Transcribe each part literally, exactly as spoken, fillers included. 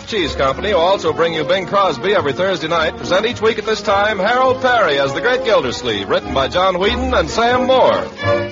Kraft Cheese Company, who also bring you Bing Crosby every Thursday night, present each week at this time Harold Perry as the Great Gildersleeve, written by John Whedon and Sam Moore.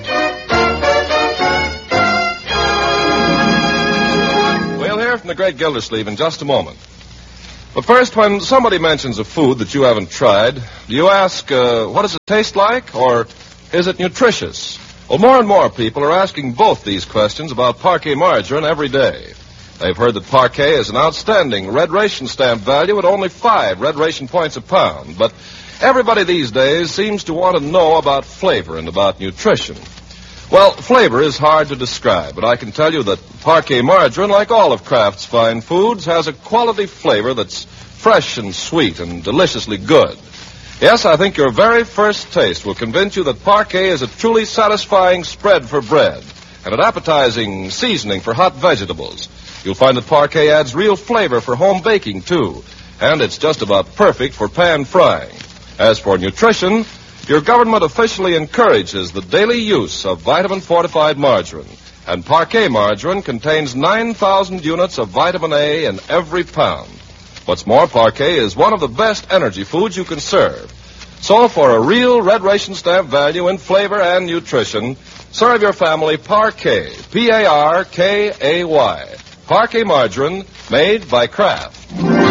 We'll hear from the Great Gildersleeve in just a moment. But first, when somebody mentions a food that you haven't tried, do you ask, uh, what does it taste like, or is it nutritious? Well, more and more people are asking both these questions about Parquet margarine every day. They've heard that Parquet is an outstanding red ration stamp value at only five red ration points a pound. But everybody these days seems to want to know about flavor and about nutrition. Well, flavor is hard to describe, but I can tell you that Parquet margarine, like all of Kraft's fine foods, has a quality flavor that's fresh and sweet and deliciously good. Yes, I think your very first taste will convince you that Parquet is a truly satisfying spread for bread and an appetizing seasoning for hot vegetables. You'll find that Parquet adds real flavor for home baking, too, and it's just about perfect for pan frying. As for nutrition, your government officially encourages the daily use of vitamin-fortified margarine, and Parquet margarine contains nine thousand units of vitamin A in every pound. What's more, Parquet is one of the best energy foods you can serve. So for a real red ration stamp value in flavor and nutrition, serve your family Parquet, P A R K A Y. Parquet margarine, made by Kraft.